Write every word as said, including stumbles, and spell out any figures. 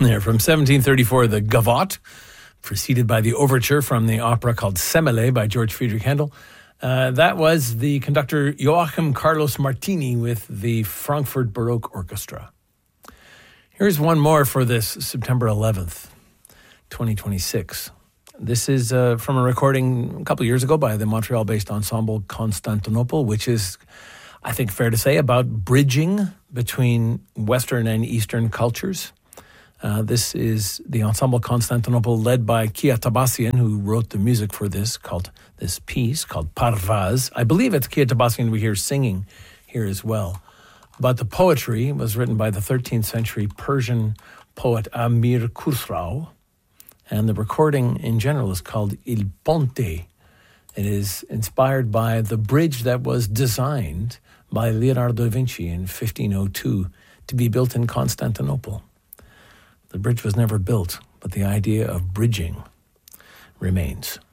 There, from seventeen thirty-four, the Gavotte, preceded by the overture from the opera called Semele by George Friedrich Handel. Uh, that was the conductor Joachim Carlos Martini with the Frankfurt Baroque Orchestra. Here's one more for this September eleventh, twenty twenty-six. This is uh, from a recording a couple of years ago by the Montreal-based ensemble Constantinople, which is, I think, fair to say, about bridging between Western and Eastern cultures. Uh, this is the ensemble Constantinople, led by Kia Tabassian, who wrote the music for this, called this piece called Parvaz. I believe it's Kia Tabassian we hear singing here as well. But the poetry was written by the thirteenth century Persian poet Amir Khusrau, and the recording in general is called Il Ponte. It is inspired by the bridge that was designed by Leonardo da Vinci in fifteen oh two to be built in Constantinople. The bridge was never built, but the idea of bridging remains.